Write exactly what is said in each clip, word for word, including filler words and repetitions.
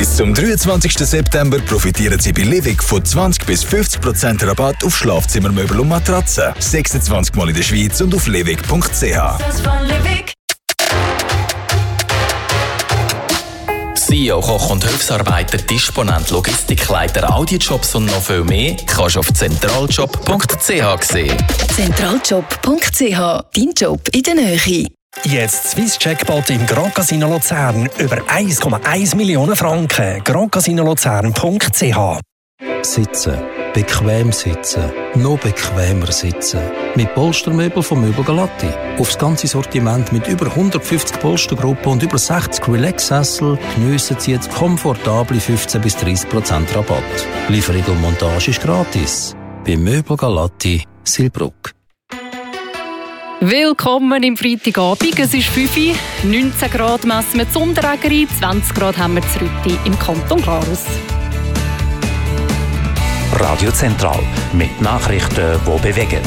Bis zum dreiundzwanzigsten September profitieren Sie bei Livig von zwanzig bis fünfzig Prozent Rabatt auf Schlafzimmermöbel und Matratzen. sechsundzwanzig Mal in der Schweiz und auf livig punkt c h. C E O, Koch und Hilfsarbeiter, Disponent, Logistikleiter, Audiojobs und noch viel mehr kannst du auf zentraljob punkt c h sehen. zentraljob punkt c h, dein Job in der Nähe. Jetzt Swiss Jackpot im Grand Casino Luzern. Über eins Komma eins Millionen Franken. grand casino luzern punkt c h. Sitzen. Bequem sitzen. Noch bequemer sitzen. Mit Polstermöbel von Möbel Galatti. Aufs ganze Sortiment mit über hundertfünfzig Polstergruppen und über sechzig Relax-Sessel geniessen Sie jetzt komfortable fünfzehn bis dreißig Prozent Rabatt. Lieferung und Montage ist gratis. Bei Möbel Galatti, Silbruck. Willkommen im Freitagabend. Es ist fünf Uhr, neunzehn Grad messen wir die Sonnträger ein, zwanzig Grad haben wir zu Rütti im Kanton Glarus. Radio Zentral mit Nachrichten, die bewegen.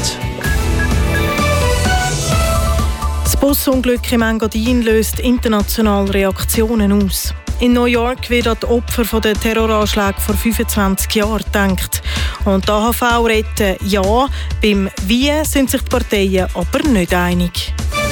Das Busunglück im Engadin löst international Reaktionen aus. In New York wird an die Opfer der Terroranschläge vor fünfundzwanzig Jahren gedacht. Und die A H V retten ja, beim Wie sind sich die Parteien aber nicht einig.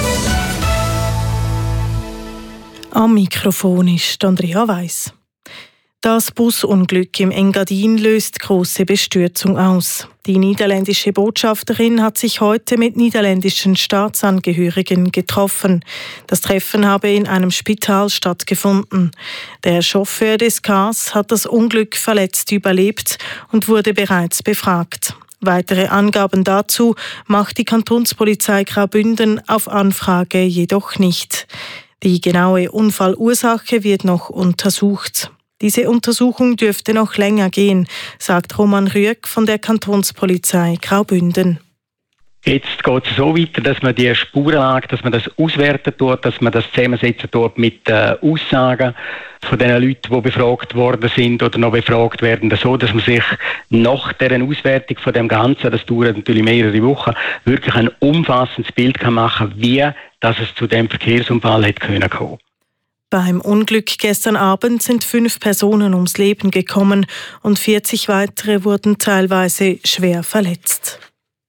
Am Mikrofon ist Andrea Weiss. Das Busunglück im Engadin löst grosse Bestürzung aus. Die niederländische Botschafterin hat sich heute mit niederländischen Staatsangehörigen getroffen. Das Treffen habe in einem Spital stattgefunden. Der Chauffeur des Cars hat das Unglück verletzt überlebt und wurde bereits befragt. Weitere Angaben dazu macht die Kantonspolizei Graubünden auf Anfrage jedoch nicht. Die genaue Unfallursache wird noch untersucht. Diese Untersuchung dürfte noch länger gehen, sagt Roman Rüegg von der Kantonspolizei Graubünden. Jetzt geht es so weiter, dass man die Spurenlage, dass man das auswerten tut, dass man das zusammensetzen tut mit äh, Aussagen von den Leuten, die befragt worden sind oder noch befragt werden, so dass man sich nach der Auswertung von dem Ganzen, das dauert natürlich mehrere Wochen, wirklich ein umfassendes Bild kann machen, wie dass es zu dem Verkehrsunfall hätte können kommen. Beim Unglück gestern Abend sind fünf Personen ums Leben gekommen und vierzig weitere wurden teilweise schwer verletzt.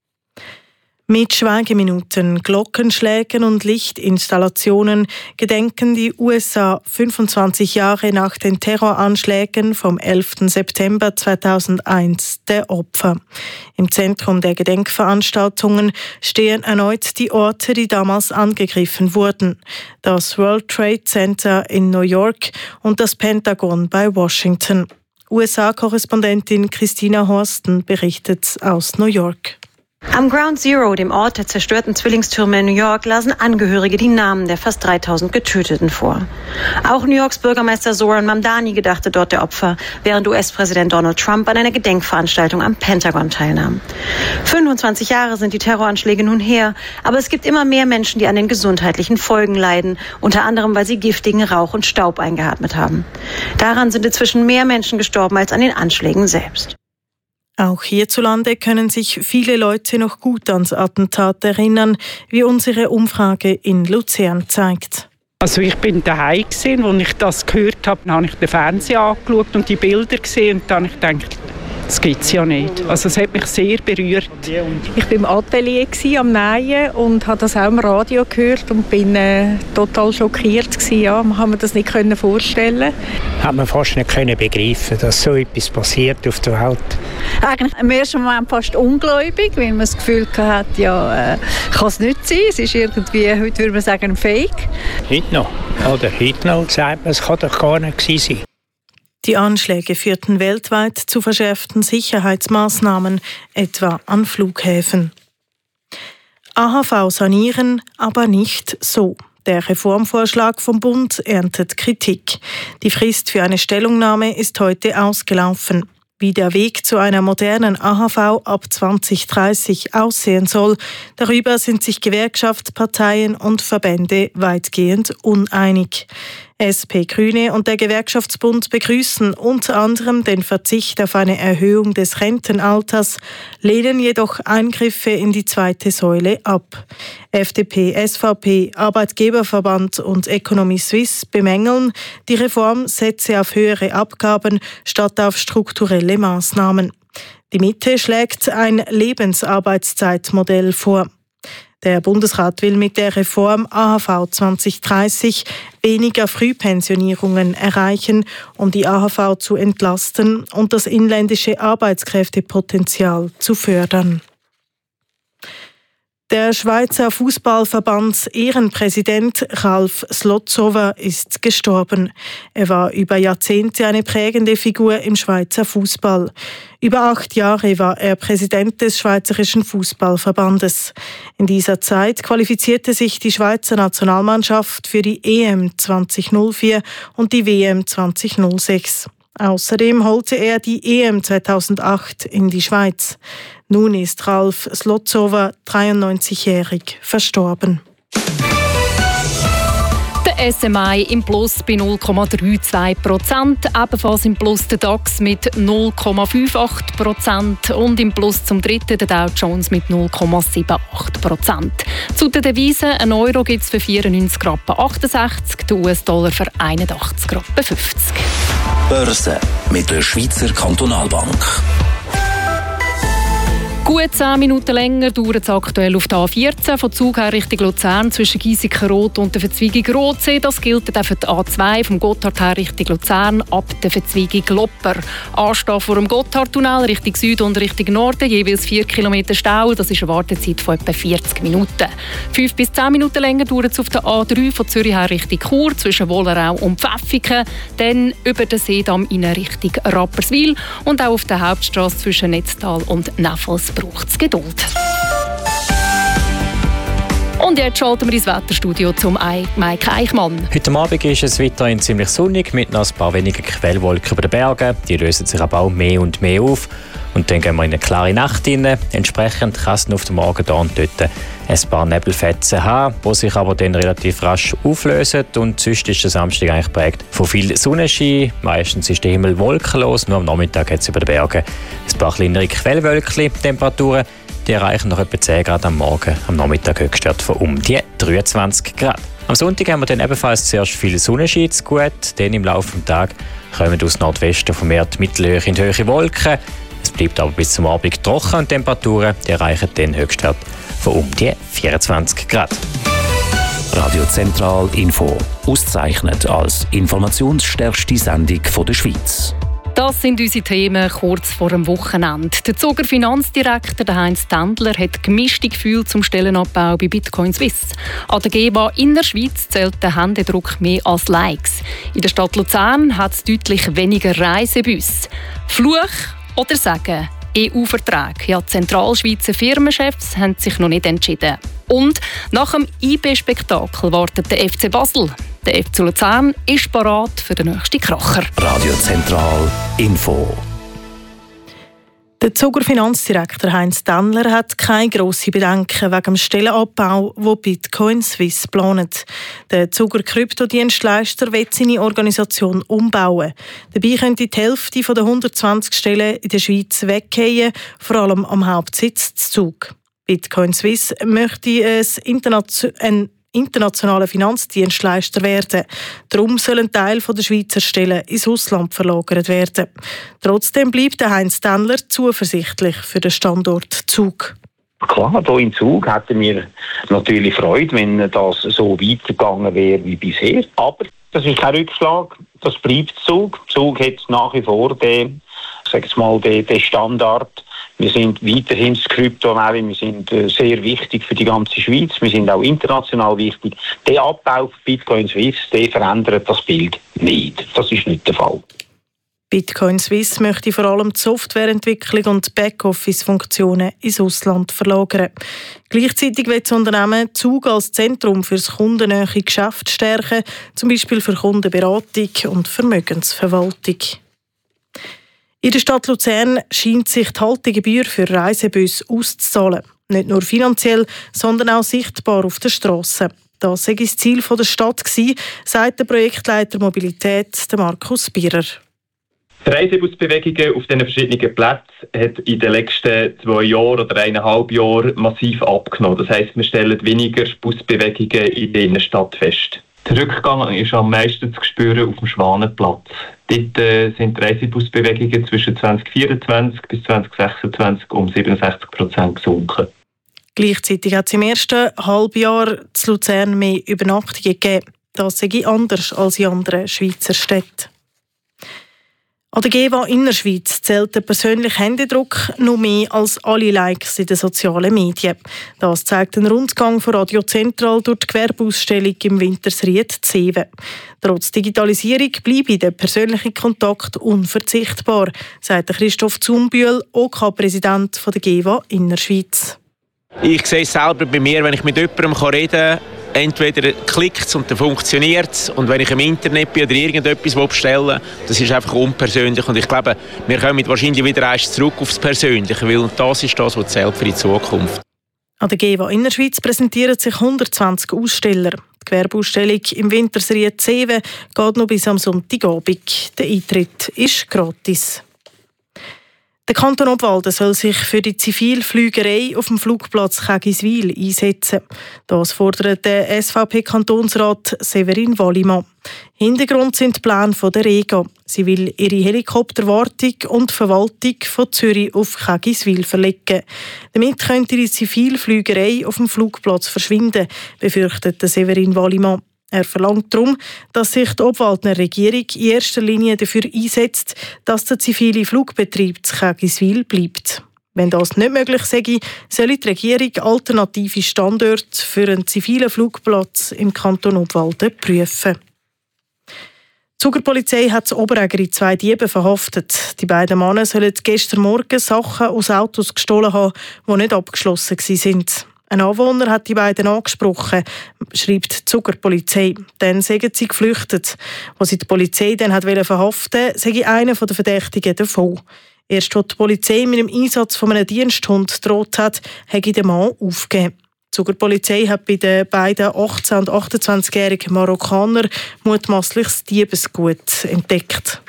Mit Schweigeminuten, Glockenschlägen und Lichtinstallationen gedenken die U S A fünfundzwanzig Jahre nach den Terroranschlägen vom elften September zweitausendeins der Opfer. Im Zentrum der Gedenkveranstaltungen stehen erneut die Orte, die damals angegriffen wurden. Das World Trade Center in New York und das Pentagon bei Washington. U S A-Korrespondentin Christina Horsten berichtet aus New York. Am Ground Zero, dem Ort der zerstörten Zwillingstürme in New York, lasen Angehörige die Namen der fast dreitausend Getöteten vor. Auch New Yorks Bürgermeister Zoran Mamdani gedachte dort der Opfer, während U S-Präsident Donald Trump an einer Gedenkveranstaltung am Pentagon teilnahm. fünfundzwanzig Jahre sind die Terroranschläge nun her, aber es gibt immer mehr Menschen, die an den gesundheitlichen Folgen leiden, unter anderem, weil sie giftigen Rauch und Staub eingeatmet haben. Daran sind inzwischen mehr Menschen gestorben als an den Anschlägen selbst. Auch hierzulande können sich viele Leute noch gut ans Attentat erinnern, wie unsere Umfrage in Luzern zeigt. Also ich war daheim, als ich das gehört habe, dann habe ich den Fernseher angeschaut und die Bilder gesehen und dann habe ich gedacht, das gibt es ja nicht. Also es hat mich sehr berührt. Ich war im Atelier am Nähen und habe das auch im Radio gehört und bin äh, total schockiert gewesen. Ja, man kann mir das nicht vorstellen. Hat man fast nicht können begreifen, dass so etwas passiert auf der Welt. Eigentlich im ersten Moment fast ungläubig, weil man das Gefühl hatte, ja, äh, kann es nicht sein. Es ist irgendwie, heute würde man sagen, ein Fake. Heute noch. Oder heute noch sagt man, es kann doch gar nicht gewesen sein. Die Anschläge führten weltweit zu verschärften Sicherheitsmaßnahmen, etwa an Flughäfen. A H V sanieren, aber nicht so. Der Reformvorschlag vom Bund erntet Kritik. Die Frist für eine Stellungnahme ist heute ausgelaufen. Wie der Weg zu einer modernen A H V ab zwanzig dreißig aussehen soll, darüber sind sich Gewerkschaftsparteien und Verbände weitgehend uneinig. S P, Grüne und der Gewerkschaftsbund begrüßen unter anderem den Verzicht auf eine Erhöhung des Rentenalters, lehnen jedoch Eingriffe in die zweite Säule ab. F D P, S V P, Arbeitgeberverband und Economy Suisse bemängeln, die Reform setze auf höhere Abgaben statt auf strukturelle Maßnahmen. Die Mitte schlägt ein Lebensarbeitszeitmodell vor. Der Bundesrat will mit der Reform A H V zwanzig dreißig weniger Frühpensionierungen erreichen, um die A H V zu entlasten und das inländische Arbeitskräftepotenzial zu fördern. Der Schweizer Fußballverbands Ehrenpräsident Ralf Slotzower ist gestorben. Er war über Jahrzehnte eine prägende Figur im Schweizer Fußball. Über acht Jahre war er Präsident des Schweizerischen Fußballverbandes. In dieser Zeit qualifizierte sich die Schweizer Nationalmannschaft für die E M zwanzig null vier und die W M zwanzig null sechs. Außerdem holte er die E M zweitausendacht in die Schweiz. Nun ist Ralf Slotzower, dreiundneunzigjährig, verstorben. Der S M I im Plus bei null Komma zweiunddreißig Prozent, ebenfalls im Plus der DAX mit null Komma achtundfünfzig Prozent und im Plus zum dritten der Dow Jones mit null Komma achtundsiebzig Prozent. Zu den Devisen, ein Euro gibt es für vierundneunzig Rappen achtundsechzig, der U S-Dollar für einundachtzig Rappen fünfzig. Börse mit der Schweizer Kantonalbank. Gut zehn Minuten länger dauert es aktuell auf der A vierzehn von Zug her Richtung Luzern zwischen Giesiken-Rot und der Verzweigung Rotsee. Das gilt auch für die A zwei vom Gotthard her Richtung Luzern ab der Verzweigung Lopper. Anstehen vor dem Gotthardtunnel Richtung Süden und Richtung Norden, jeweils vier Kilometer Stau. Das ist eine Wartezeit von etwa vierzig Minuten. fünf bis zehn Minuten länger dauert es auf der A drei von Zürich her Richtung Chur zwischen Wollerau und Pfäffiken. Dann über den Seedamm in Richtung Rapperswil und auch auf der Hauptstrasse zwischen Netztal und Neffels braucht es Geduld. Und jetzt schalten wir ins Wetterstudio zum Mike Eichmann. Heute Abend ist es weiterhin ziemlich sonnig mit noch ein paar weniger Quellwolken über den Bergen. Die lösen sich aber auch mehr und mehr auf. Und dann gehen wir in eine klare Nacht rein. Entsprechend kann es auf dem Morgen da und dort ein paar Nebelfetzen haben, die sich aber dann relativ rasch auflösen. Und sonst ist der Samstag eigentlich geprägt von viel Sonnenschein. Meistens ist der Himmel wolkenlos. Nur am Nachmittag hat es über den Bergen ein paar kleinere Quellwölkchen. Temperaturen die erreichen noch etwa zehn Grad am Morgen. Am Nachmittag Höchstwert von um die dreiundzwanzig Grad. Am Sonntag haben wir dann ebenfalls zuerst viel Sonnenschein zu gut. Dann im Laufe des Tages kommen aus Nordwesten vermehrt mittelhöhe und hohe Wolken. Es bleibt aber bis zum Abend trocken und Temperaturen die erreichen den Höchstwert von um die vierundzwanzig Grad. Radio Zentral Info, ausgezeichnet als informationsstärkste Sendung der Schweiz. Das sind unsere Themen kurz vor dem Wochenende. Der Zuger Finanzdirektor Heinz Tändler hat gemischte Gefühle zum Stellenabbau bei Bitcoin Suisse. An der G E B A in der Schweiz zählt der Händedruck mehr als Likes. In der Stadt Luzern hat es deutlich weniger Reisebusse. Fluch oder Segen? E U-Verträge. Ja, die Zentralschweizer Firmenchefs haben sich noch nicht entschieden. Und nach dem I B-Spektakel wartet der F C Basel. Der F C Luzern ist bereit für den nächsten Kracher. Radio Zentral Info. Der Zuger Finanzdirektor Heinz Tändler hat keine grossen Bedenken wegen dem Stellenabbau, wo Bitcoin Suisse plant. Der Zuger Kryptodienstleister will seine Organisation umbauen. Dabei könnte die Hälfte der hundertzwanzig Stellen in der Schweiz weggehen, vor allem am Hauptsitz Zug. Bitcoin Suisse möchte ein internationaler Finanzdienstleister werden. Darum soll ein Teil der Schweizer Stellen ins Ausland verlagert werden. Trotzdem bleibt Heinz Tändler zuversichtlich für den Standort Zug. Klar, hier in Zug hätten wir natürlich Freude, wenn das so weitergegangen wäre wie bisher. Aber das ist kein Rückschlag, das bleibt Zug. Zug hat nach wie vor den, sag ich mal, den, den Standard. Wir sind weiterhin das Krypto, wir sind sehr wichtig für die ganze Schweiz, wir sind auch international wichtig. Der Abbau von Bitcoin Suisse, der verändert das Bild nicht. Das ist nicht der Fall. Bitcoin Suisse möchte vor allem die Softwareentwicklung und Backoffice-Funktionen ins Ausland verlagern. Gleichzeitig will das Unternehmen Zug als Zentrum für das kundennähe Geschäft stärken, zum Beispiel für Kundenberatung und Vermögensverwaltung. In der Stadt Luzern scheint sich die Haltegebühr für Reisebusse auszuzahlen. Nicht nur finanziell, sondern auch sichtbar auf der Strasse. Das sei das Ziel der Stadt gewesen, sagt der Projektleiter Mobilität, Markus Bierer. Die Reisebusbewegungen auf diesen verschiedenen Plätzen hat in den letzten zwei Jahren oder eineinhalb Jahren massiv abgenommen. Das heisst, wir stellen weniger Busbewegungen in der Innenstadt fest. Der Rückgang ist am meisten zu spüren auf dem Schwanenplatz. Dort äh, sind die Reisebusbewegungen zwischen zwanzig vierundzwanzig bis zwanzig sechsundzwanzig um siebenundsechzig Prozent gesunken. Gleichzeitig hat es im ersten Halbjahr zu Luzern mehr Übernachtungen gegeben. Das sei anders als in anderen Schweizer Städten. An der GEWA Innerschweiz zählt der persönliche Händedruck noch mehr als alle Likes in den sozialen Medien. Das zeigt ein Rundgang von Radio Zentral durch die Gewerbeausstellung im Wintersried Zeven. Trotz Digitalisierung bleibe der persönliche Kontakt unverzichtbar, sagt Christoph Zumbühl, O K-Präsident der GEWA Innerschweiz. Ich sehe es selber bei mir, wenn ich mit jemandem reden kann, entweder klickt es und dann funktioniert es. Und wenn ich im Internet bin oder irgendetwas bestellen will, das ist einfach unpersönlich. Und ich glaube, wir kommen wahrscheinlich wieder erst zurück aufs Persönliche, weil das ist das, was zählt für die Zukunft. An der GEWA Innerschweiz präsentieren sich hundertzwanzig Aussteller. Die Gewerbeausstellung im Wintersried Zeven geht noch bis am Sonntagabend. Der Eintritt ist gratis. Der Kanton Obwalden soll sich für die Zivilflügerei auf dem Flugplatz Kägiswil einsetzen. Das fordert der S V P-Kantonsrat Severin Wallimann. Hintergrund sind die Pläne der Rega. Sie will ihre Helikopterwartung und Verwaltung von Zürich auf Kägiswil verlegen. Damit könnte die Zivilflügerei auf dem Flugplatz verschwinden, befürchtet Severin Wallimann. Er verlangt darum, dass sich die Obwaldner Regierung in erster Linie dafür einsetzt, dass der zivile Flugbetrieb zu Kägiswil bleibt. Wenn das nicht möglich sei, soll die Regierung alternative Standorte für einen zivilen Flugplatz im Kanton Obwalden prüfen. Die Zugerpolizei hat in Oberägeri zwei Diebe verhaftet. Die beiden Männer sollen gestern Morgen Sachen aus Autos gestohlen haben, die nicht abgeschlossen waren. Ein Anwohner hat die beiden angesprochen, schreibt die Zugerpolizei. Dann seien sie geflüchtet. Als sie die Polizei dann hat verhaften wollte, sei einer der Verdächtigen davon. Erst als die Polizei mit dem Einsatz von einem Diensthund gedroht hat, habe der Mann aufgegeben. Die Zugerpolizei hat bei den beiden achtzehn- und achtundzwanzigjährigen Marokkaner mutmaßliches Diebesgut entdeckt.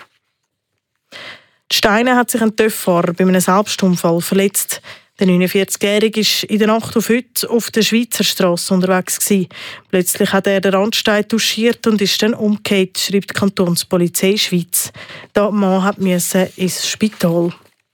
Die Steine hat sich ein TÜV-Fahrer bei einem Selbstunfall verletzt. Der neunundvierzigjährige war in der Nacht auf heute auf der Schweizer Strasse unterwegs gewesen. Plötzlich hat er den Randstein touchiert und ist dann umgekehrt, schreibt die Kantonspolizei Schweiz. Der Mann musste ins Spital.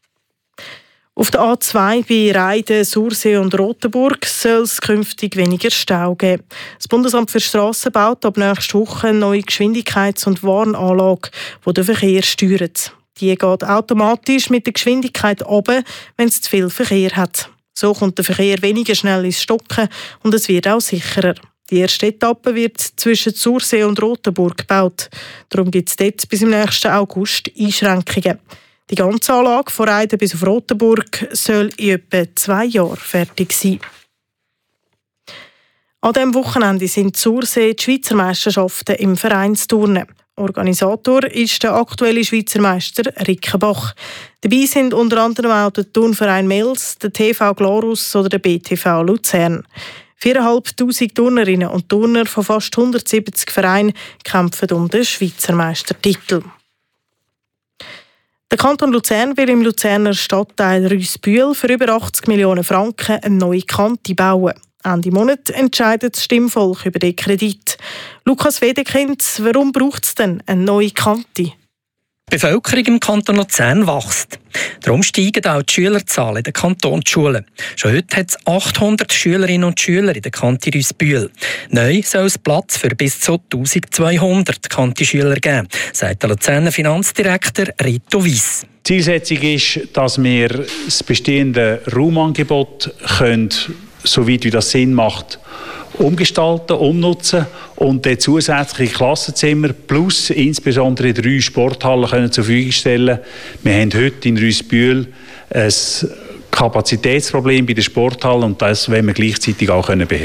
Auf der A zwei bei Reiden, Sursee und Rotenburg soll es künftig weniger Stau geben. Das Bundesamt für Strassen baut ab nächster Woche eine neue Geschwindigkeits- und Warnanlage, die den Verkehr steuert. Die geht automatisch mit der Geschwindigkeit runter, wenn es zu viel Verkehr hat. So kommt der Verkehr weniger schnell ins Stocken und es wird auch sicherer. Die erste Etappe wird zwischen Sursee und Rotenburg gebaut. Darum gibt es dort bis im nächsten August Einschränkungen. Die ganze Anlage von Reiden bis auf Rotenburg soll in etwa zwei Jahren fertig sein. An diesem Wochenende sind Sursee die Schweizer Meisterschaften im Vereinsturnen. Organisator ist der aktuelle Schweizer Meister Rickenbach. Dabei sind unter anderem auch der Turnverein Mels, der T V Glarus oder der B T V Luzern. viertausendfünfhundert Turnerinnen und Turner von fast hundertsiebzig Vereinen kämpfen um den Schweizer Meistertitel. Der Kanton Luzern will im Luzerner Stadtteil Rüssbühl für über achtzig Millionen Franken eine neue Kante bauen. Ende Monat entscheidet das Stimmvolk über den Kredit. Lukas Wedekind, warum braucht es denn eine neue Kante? Die Bevölkerung im Kanton Luzern wächst. Darum steigen auch die Schülerzahlen in den Kantonsschulen. Schon heute hat es achthundert Schülerinnen und Schüler in der Kante Rüssbühl. Neu soll es Platz für bis zu eintausendzweihundert Kante-Schüler geben, sagt der Luzerner Finanzdirektor Rito Weiss. Die Zielsetzung ist, dass wir das bestehende Raumangebot können, soweit wie das Sinn macht, umgestalten, umnutzen und dann zusätzliche Klassenzimmer plus insbesondere drei Sporthallen können zur Verfügung stellen. Wir haben heute in Rüssbühl ein Kapazitätsproblem bei den Sporthallen und das wollen wir gleichzeitig auch beheben können.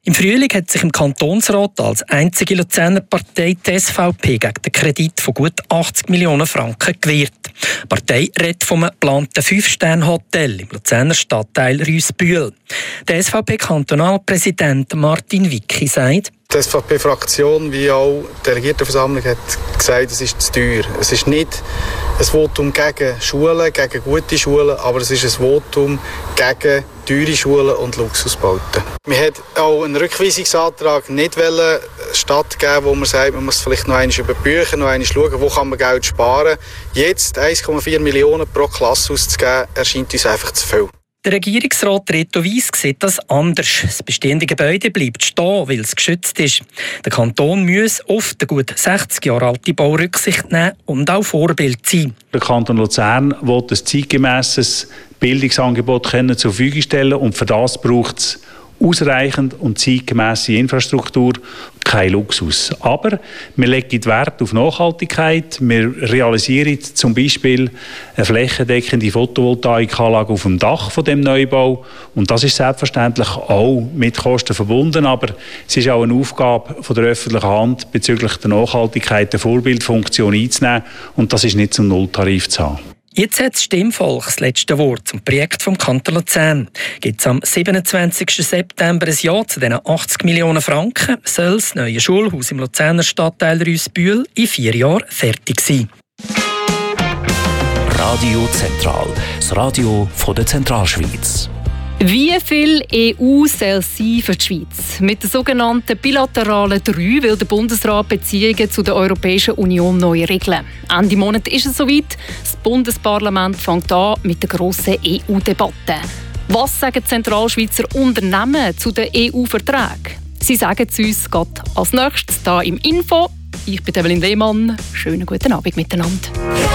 Im Frühling hat sich im Kantonsrat als einzige Luzerner Partei die S V P gegen den Kredit von gut achtzig Millionen Franken gewehrt. Die Partei redet vom geplanten Fünf-Sterne-Hotel im Luzerner Stadtteil Rüssbühl. Der S V P-Kantonalpräsident Martin Wicki sagt: Die S V P-Fraktion wie auch die Delegiertenversammlung hat gesagt, es ist zu teuer. Es ist nicht ein Votum gegen Schulen, gegen gute Schulen, aber es ist ein Votum gegen teure Schulen und Luxusbauten. Wir wollten auch einen Rückweisungsantrag nicht stattgeben, wo man sagt, man muss vielleicht noch einmal überprüfen, noch einmal schauen, wo kann man Geld sparen. Jetzt eins Komma vier Millionen pro Klasse auszugeben, erscheint uns einfach zu viel. Der Regierungsrat Reto Weiss sieht das anders. Das bestehende Gebäude bleibt stehen, weil es geschützt ist. Der Kanton muss auf den gut sechzig Jahre alten Bau Rücksicht nehmen und auch Vorbild sein. Der Kanton Luzern will ein zeitgemässes Bildungsangebot zur Verfügung stellen und für das braucht es ausreichend und zeitgemässe Infrastruktur, kein Luxus. Aber wir legen Wert auf Nachhaltigkeit. Wir realisieren zum Beispiel eine flächendeckende Photovoltaikanlage auf dem Dach von dem Neubau. Und das ist selbstverständlich auch mit Kosten verbunden, aber es ist auch eine Aufgabe von der öffentlichen Hand, bezüglich der Nachhaltigkeit eine Vorbildfunktion einzunehmen. Und das ist nicht zum Nulltarif zu haben. Jetzt hat das Stimmvolk das letzte Wort zum Projekt vom Kanton Luzern. Gibt es am siebenundzwanzigsten September ein Ja zu diesen achtzig Millionen Franken, soll das neue Schulhaus im Luzerner Stadtteil Rüssbühl in vier Jahren fertig sein. Radio Zentral, das Radio von der Zentralschweiz. Wie viel E U soll es sein für die Schweiz? Mit der sogenannten bilateralen drei will der Bundesrat Beziehungen zu der Europäischen Union neu regeln. Ende Monat ist es soweit. Das Bundesparlament fängt an mit der grossen E U-Debatte. Was sagen Zentralschweizer Unternehmen zu den E U-Verträgen? Sie sagen es uns gerade als nächstes hier im Info. Ich bin Evelyn Lehmann. Schönen guten Abend miteinander.